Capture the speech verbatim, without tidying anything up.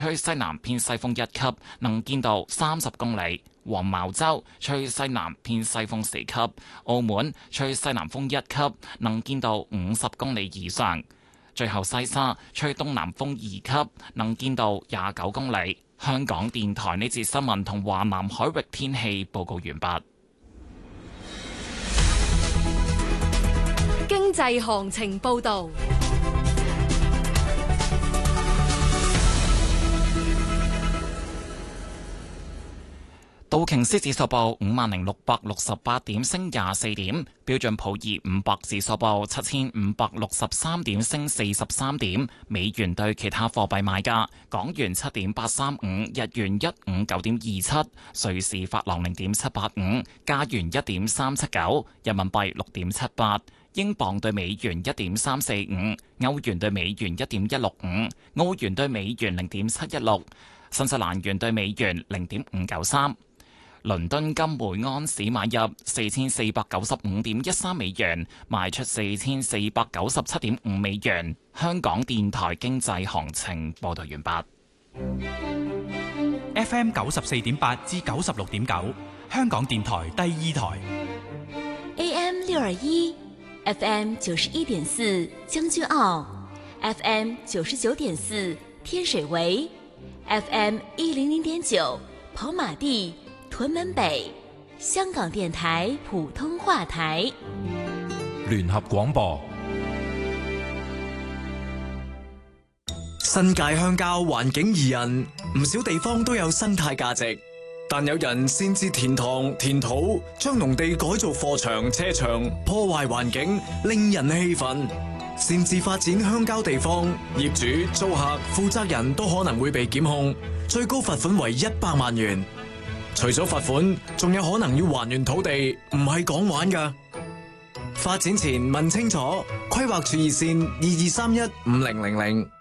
吹西南偏西風一級，能見度三十公里；黃茅洲吹西南偏西風四級；澳門吹西南風一級，能見度五十公里以上。最後西沙吹東南風二級，能見度廿九公里。香港電台呢節新聞同華南海域天氣報告完畢。 經濟行情報導。 道瓊斯指數報五萬零六百六十八點，升廿四點；標準普爾五百指數報七千五百六十三點，升四十三點。美元對其他貨幣賣價：港元七點八三五，日元一五九點二七，瑞士法郎零點七八五，加元一點三七九，人民幣六點七八，英鎊對美元一點三四五，歐元對美元一點一六五，澳元對美元零點七一六，新西蘭元對美元零點五九三。倫敦金每安士買入四千四百九十五點一三美元，賣出四千四百九十七點五美元。香港電台經濟行情報道完畢。 F M 九十四點八至九十六點九，香港電台第二台。 A M 六二一，F M 九十一點四將軍澳 ，F M 九十九點四天水圍 ，F M 一零零點九跑馬地。屯門北，香港電台普通話台， 聯合廣播。 新界鄉郊環境宜人，唔少地方都有生態價值，但有人擅自填塘填土，將農地改做貨場車場，破壞環境，令人氣憤。擅自發展鄉郊地方，業主、租客、負責人都可能會被檢控，最高罰款為一百萬元。除咗罰款，仲有可能要還原土地，唔係講玩㗎。發展前問清楚，規劃處熱線二二三一五零零零。